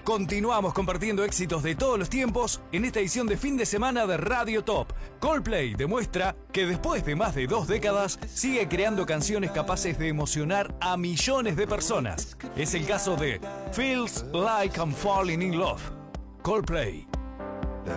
Continuamos compartiendo éxitos de todos los tiempos en esta edición de fin de semana de Radio Top. Coldplay demuestra que después de más de 2 décadas sigue creando canciones capaces de emocionar a millones de personas. Es el caso de Feels Like I'm Falling in Love. Coldplay.